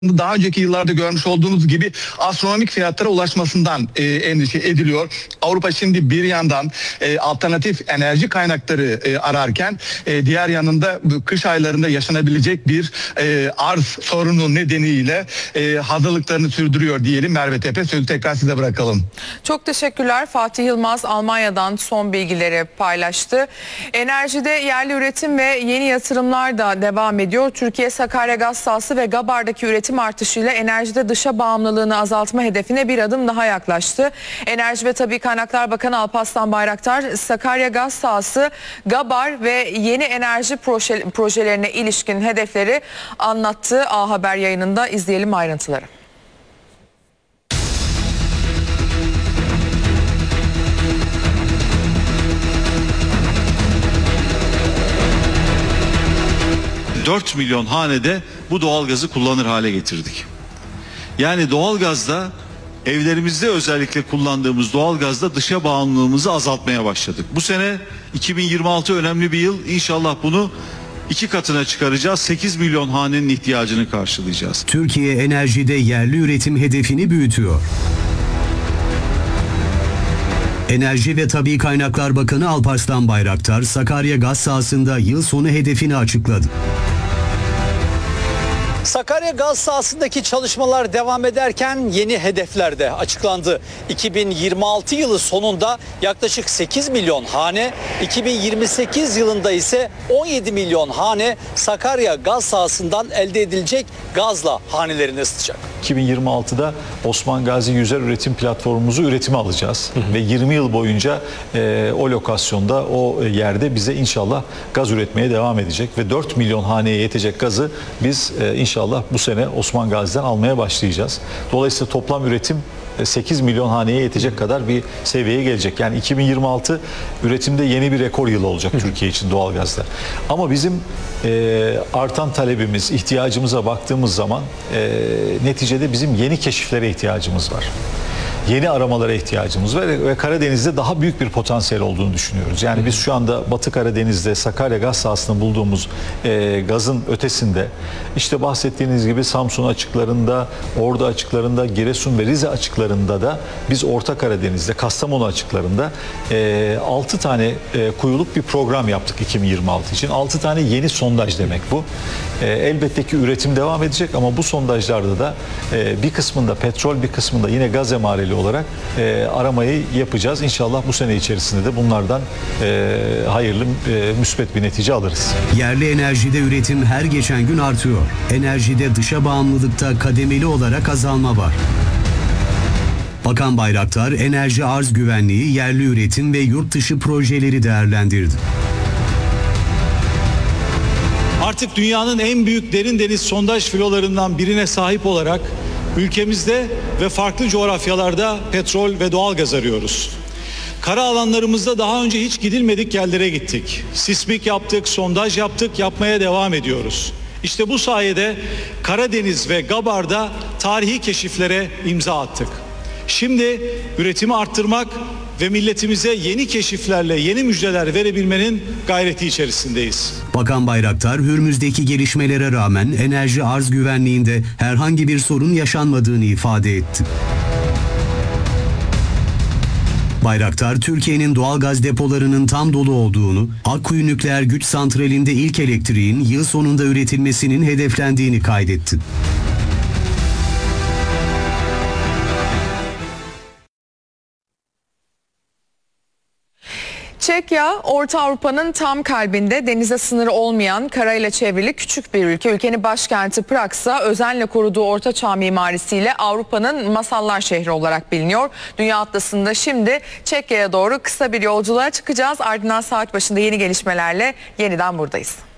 daha önceki yıllarda görmüş olduğunuz gibi astronomik fiyatlara ulaşmasından endişe ediliyor. Avrupa şimdi bir yandan alternatif enerji kaynakları ararken diğer yanında kış aylarında yaşanabilecek bir arz sorunu nedeniyle hazırlıklarını sürdürüyor diyelim. Merve Tepe, sözü tekrar size bırakalım. Çok teşekkürler. Fatih Yılmaz Almanya'dan son bilgileri paylaştı. Enerjide yerli üretim ve yeni yatırımlar da devam ediyor. Türkiye Sakarya gaz sahası ve Gabar'daki üretim artışıyla enerjide dışa bağımlılığını azaltma hedefine bir adım daha yaklaştı. Enerji ve Tabii Kaynaklar Bakanı Alparslan Bayraktar, Sakarya gaz sahası, Gabar ve yeni enerji projelerine ilişkin hedefleri anlattı. A Haber yayınında izleyelim ayrıntıları. ...4 milyon hanede bu doğalgazı kullanır hale getirdik. Yani doğalgazda, evlerimizde özellikle kullandığımız doğalgazda dışa bağımlılığımızı azaltmaya başladık. Bu sene 2026 önemli bir yıl. İnşallah bunu 2 katına çıkaracağız. 8 milyon hanenin ihtiyacını karşılayacağız. Türkiye enerjide yerli üretim hedefini büyütüyor. Enerji ve Tabii Kaynaklar Bakanı Alparslan Bayraktar, Sakarya gaz sahasında yıl sonu hedefini açıkladı. Sakarya gaz sahasındaki çalışmalar devam ederken yeni hedefler de açıklandı. 2026 yılı sonunda yaklaşık 8 milyon hane, 2028 yılında ise 17 milyon hane Sakarya gaz sahasından elde edilecek gazla hanelerini ısıtacak. 2026'da Osman Gazi Yüzer Üretim Platformumuzu üretime alacağız. Ve 20 yıl boyunca o lokasyonda, o yerde bize inşallah gaz üretmeye devam edecek. Ve 4 milyon haneye yetecek gazı biz inşallah bu sene Osman Gazi'den almaya başlayacağız. Dolayısıyla toplam üretim 8 milyon haneye yetecek kadar bir seviyeye gelecek. Yani 2026 üretimde yeni bir rekor yılı olacak Türkiye için doğalgazda. Ama bizim artan talebimiz, ihtiyacımıza baktığımız zaman neticede bizim yeni keşiflere ihtiyacımız var. Yeni aramalara ihtiyacımız var ve Karadeniz'de daha büyük bir potansiyel olduğunu düşünüyoruz. Yani biz şu anda Batı Karadeniz'de Sakarya gaz sahasında bulduğumuz gazın ötesinde, işte bahsettiğiniz gibi Samsun açıklarında, Ordu açıklarında, Giresun ve Rize açıklarında da biz Orta Karadeniz'de, Kastamonu açıklarında 6 tane kuyuluk bir program yaptık 2026 için. 6 tane yeni sondaj demek bu. Elbette ki üretim devam edecek ama bu sondajlarda da bir kısmında petrol, bir kısmında yine gaz emareli olarak aramayı yapacağız. İnşallah bu sene içerisinde de bunlardan hayırlı, müsbet bir netice alırız. Yerli enerjide üretim her geçen gün artıyor. Enerjide dışa bağımlılıkta kademeli olarak azalma var. Bakan Bayraktar, enerji arz güvenliği, yerli üretim ve yurt dışı projeleri değerlendirdi. Artık dünyanın en büyük derin deniz sondaj filolarından birine sahip olarak ülkemizde ve farklı coğrafyalarda petrol ve doğalgaz arıyoruz. Kara alanlarımızda daha önce hiç gidilmedik yerlere gittik. Sismik yaptık, sondaj yaptık, yapmaya devam ediyoruz. İşte bu sayede Karadeniz ve Gabar'da tarihi keşiflere imza attık. Şimdi üretimi arttırmak ve milletimize yeni keşiflerle yeni müjdeler verebilmenin gayreti içerisindeyiz. Bakan Bayraktar, Hürmüz'deki gelişmelere rağmen enerji arz güvenliğinde herhangi bir sorun yaşanmadığını ifade etti. Bayraktar, Türkiye'nin doğalgaz depolarının tam dolu olduğunu, Akkuyu Nükleer Güç Santrali'nde ilk elektriğin yıl sonunda üretilmesinin hedeflendiğini kaydetti. Çekya, Orta Avrupa'nın tam kalbinde, denize sınırı olmayan, karayla çevrili küçük bir ülke. Ülkenin başkenti Prag'sa özenle koruduğu ortaçağ mimarisiyle Avrupa'nın masallar şehri olarak biliniyor. Dünya atlasında şimdi Çekya'ya doğru kısa bir yolculuğa çıkacağız. Ardından saat başında yeni gelişmelerle yeniden buradayız.